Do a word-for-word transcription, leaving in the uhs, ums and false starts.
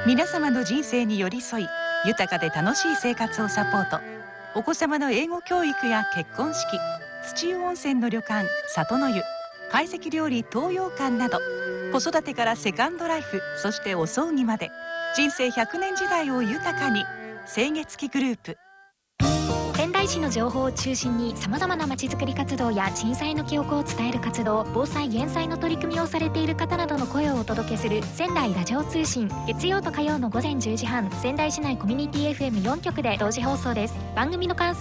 皆様の人生に寄り添い、豊かで楽しい生活をサポート。お子様の英語教育や結婚式、土湯温泉の旅館里の湯、懐石料理東洋館など、子育てからセカンドライフ、そしてお葬儀まで人生ひゃくねん時代を豊かに。清月グループ。 仙台市の情報を中心にさまざまなまちづくり活動や震災の記憶を伝える活動、防災減災の取り組みをされている方などの声をお届けする仙台ラジオ通信。月曜と火曜の午前じゅうじはん、仙台市内コミュニティ エフエムよん 局で同時放送です。番組の感想